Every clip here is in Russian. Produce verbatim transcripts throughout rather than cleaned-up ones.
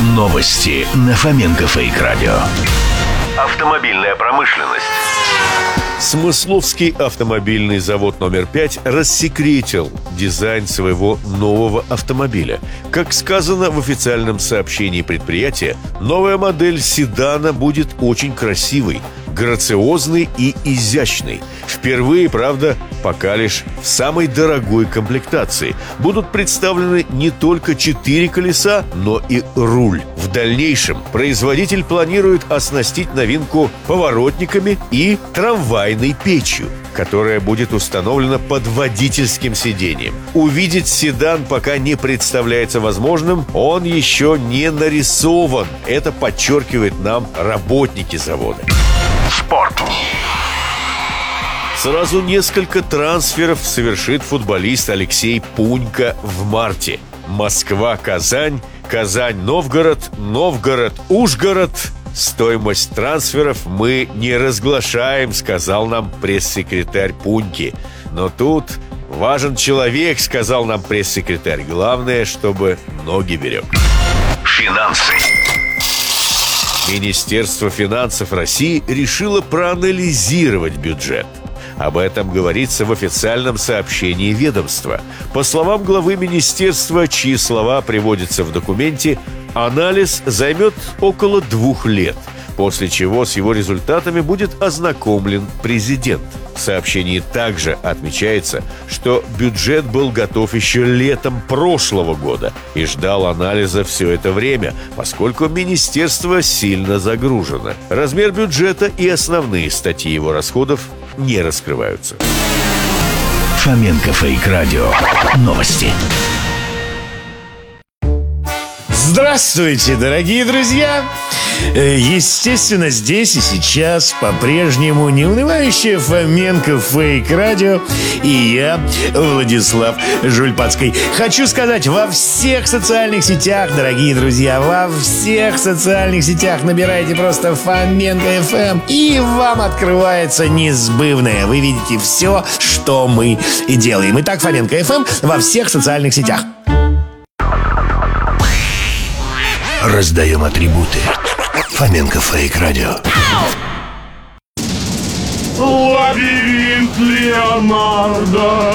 Новости на Фоменко Фейк Радио. Автомобильная промышленность. Смысловский автомобильный завод номер пять рассекретил дизайн своего нового автомобиля. Как сказано в официальном сообщении предприятия, новая модель седана будет очень красивой, грациозной и изящной. Впервые, правда, пока лишь в самой дорогой комплектации. Будут представлены не только четыре колеса, но и руль. В дальнейшем производитель планирует оснастить новинку поворотниками и трамвайной печью, которая будет установлена под водительским сиденьем. Увидеть седан пока не представляется возможным, он еще не нарисован. Это подчеркивает нам работники завода. Спорт. Сразу несколько трансферов совершит футболист Алексей Пунько в марте. Москва-Казань, Казань-Новгород, Новгород-Ужгород. Стоимость трансферов мы не разглашаем, сказал нам пресс-секретарь Пуньки. Но тут важен человек, сказал нам пресс-секретарь. Главное, чтобы ноги берег. Финансы. Министерство финансов России решило проанализировать бюджет. Об этом говорится в официальном сообщении ведомства. По словам главы министерства, чьи слова приводятся в документе, анализ займет около двух лет, после чего с его результатами будет ознакомлен президент. В сообщении также отмечается, что бюджет был готов еще летом прошлого года и ждал анализа все это время, поскольку министерство сильно загружено. Размер бюджета и основные статьи его расходов не раскрываются. Фоменко Фейк Радио. Новости. Здравствуйте, дорогие друзья! Естественно, здесь и сейчас по-прежнему неунывающая Фоменко Фейк Радио и я, Владислав Жульпацкий. Хочу сказать, во всех социальных сетях, дорогие друзья, во всех социальных сетях набирайте просто Фоменко эф эм, и вам открывается несбывное. Вы видите все, что мы и делаем. Итак, Фоменко эф эм во всех социальных сетях. Раздаем атрибуты. Фоменко Фейк Радио. Лабиринт Леонардо.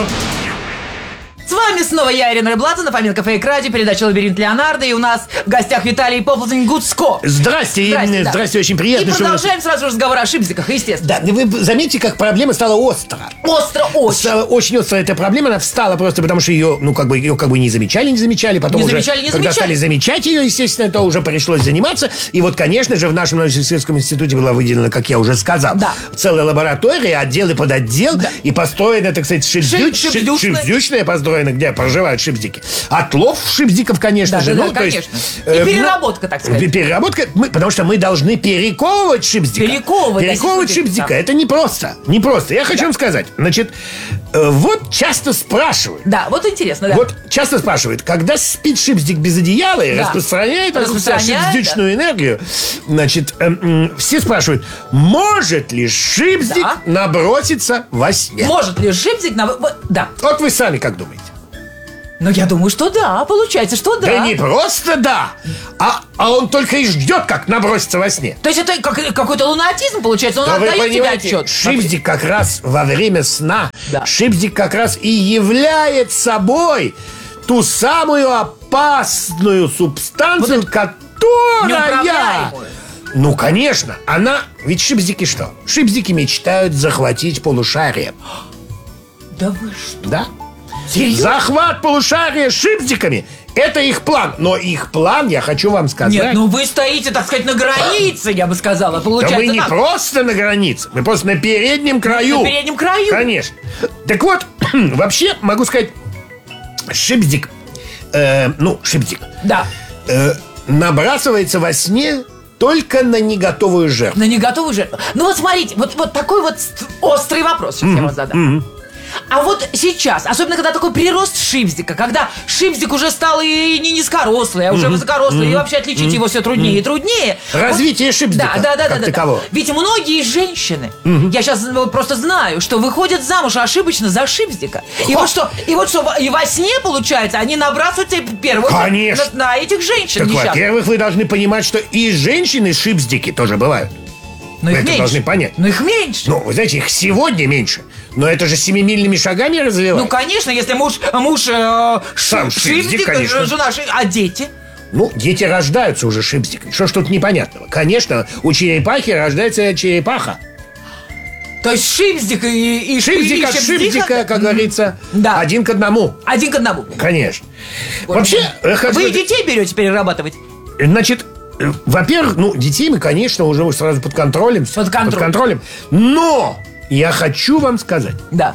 С вами снова я, Ирина Рыблата, на Фоменко Фейк Радио, передача «Лабиринт Леонардо», и у нас в гостях Виталий Поплотень-Гуцко. Здрасте, Здрасте, да. Здрасте, очень приятно. И что продолжаем вы... сразу разговор о шипзиках, естественно. Да, вы заметьте, как проблема стала остро. Остро очень. Стала очень острая эта проблема, она встала просто потому, что ее, ну, как бы, ее как бы не замечали, не замечали. Потом Не уже, замечали, не когда замечали. стали замечать ее, естественно, то уже пришлось заниматься. И вот, конечно же, в нашем Новосибирском институте была выделена, как я уже сказал, Да. целая лаборатория, отделы под отдел, Да. и построена, так сказать, шипзюч, Шип- шипзючная. шипзючная построена, где проживают шипздики. Отлов шипздиков, конечно Да, же. да, ну, да, то есть, конечно. э, И переработка, так сказать. Переработка, мы, потому что мы должны перековывать шипздика. Перековывать, да, Перековывать действительно. шипздика. Да. Это непросто. Непросто. Я хочу Да. вам сказать. Значит, э, вот часто спрашивают. Да, вот интересно, да. Вот часто спрашивают, когда спит шипздик без одеяла и Да. распространяет вокруг себя Распространяет, шипздючную энергию, значит, э, м, все спрашивают, может ли шипздик Да. наброситься во сне? Может ли шипзик... На... вот, Да. Вот вы сами как думаете? Ну, я думаю, что да, получается, что да. Да не просто да, а, а он только и ждет, как наброситься во сне. То есть это как, какой-то лунатизм, получается, он Да вы отдает тебе понимаете, отчет. шипздик как раз во время сна, Да. шипздик как раз и является собой ту самую опасную субстанцию, Вот которая... неуправляемую. Ну, конечно, она... Ведь шипздики что? Шипздики мечтают захватить полушарие. Да вы что? Да? Серьезно? Захват полушария шипздиками — это их план. Но их план, я хочу вам сказать... Нет, ну вы стоите, так сказать, на границе, я бы сказала, Да получается мы не так. просто на границе, мы просто на переднем краю. На переднем краю? Конечно. Так вот, вообще, могу сказать, шипздик, э, ну, шипздик, Да, э, набрасывается во сне только на неготовую жертву. на неготовую жертву. Ну вот смотрите, вот, вот такой вот ст- острый вопрос сейчас я вам задам. А вот сейчас, особенно когда такой прирост шипздика, когда шипздик уже стал и не низкорослый, а уже высокорослый, и вообще отличить его все труднее и труднее. Развитие Вот- шипздика, Да, да, да, как да, да. такового. Ведь многие женщины, я сейчас просто знаю, что выходят замуж ошибочно за шипздика. И вот что, и вот что, во- и во сне, получается, они набрасываются первым Конечно. на, на этих женщин Так, несчастных. во-первых, вы должны понимать, что и женщины шипздики тоже бывают. Но вы их это меньше. должны понять. Но их меньше. Ну, вы знаете, их сегодня меньше. Но это же семимильными шагами Ну, развивается. конечно, если муж, муж э, Сам ши- шипздик, шипздик, конечно. жена ши- а дети? Ну, дети рождаются уже шипздиками. Что ж тут непонятного? Конечно, у черепахи рождается черепаха. То есть шипздик и, и Шипздик и от шипздика, как говорится, Да. один к одному. Один к одному. Конечно. Вообще, я хочу Вы и сказать, детей берете перерабатывать? значит, э, во-первых, ну, детей мы, конечно, уже сразу под контролем. Под контролем. Под контролем. Но я хочу вам сказать, Да.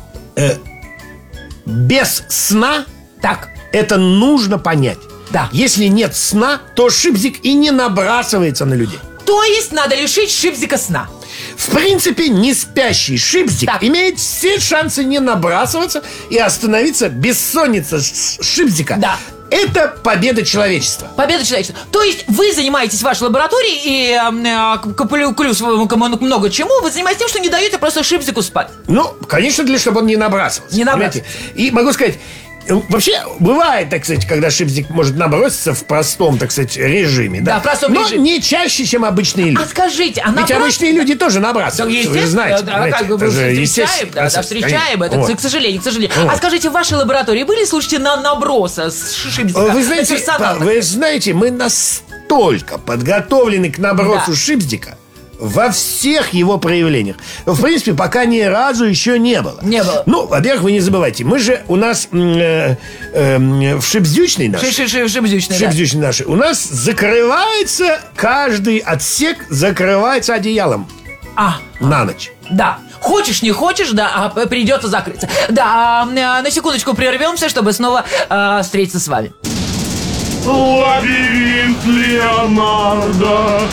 без сна Так. это нужно понять. Да. Если нет сна, то шипздик и не набрасывается на людей. То есть надо лишить шипздика сна. В принципе, не спящий шипздик Так. имеет все шансы не набрасываться и остановиться. Бессонница с- шипздика. Да. Это победа человечества. Победа человечества. То есть вы занимаетесь в вашей лаборатории и э, к- к- плю- плюс вы- к- много чему, вы занимаетесь тем, что не даете просто шипздику спать. Ну, конечно, для чтобы он не набрасывался. Не понимаете? И могу сказать, э, вообще бывает, так сказать, когда шипздик может наброситься в простом, так сказать, режиме. Да, Да, в простом но режиме. не чаще, чем обычные люди. А скажите, а Ведь набрас- обычные люди тоже Да, набрасываются. Вы же естественно, знаете. да, понимаете, как бы это мы же встречаем, естественный да, да, процесс, встречаем конечно. это, Вот. к сожалению, к сожалению. Вот. А скажите, в вашей лаборатории были случаи на наброса с шипздика? Вы знаете, на персонал? вы знаете, мы настолько подготовлены к набросу Да. шипздика во всех его проявлениях. В принципе, пока ни разу еще не было. Не было. Ну, во-первых, вы не забывайте, мы же у нас м, э, э, в шипздючной нашей, Ши- ши- ши- Шипздючный, да. шипздючной нашей, у нас закрывается каждый отсек, закрывается одеялом А, на ночь. да. Хочешь, не хочешь, да, а п- придется закрыться. Да, а, на секундочку прервемся, чтобы снова а, встретиться с вами. Лабиринт Леонардо.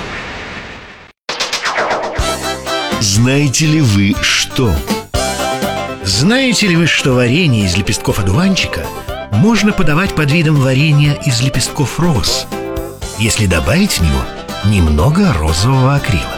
Знаете ли вы что? Знаете ли вы, что варенье из лепестков одуванчика можно подавать под видом варенья из лепестков роз, если добавить в него немного розового акрила?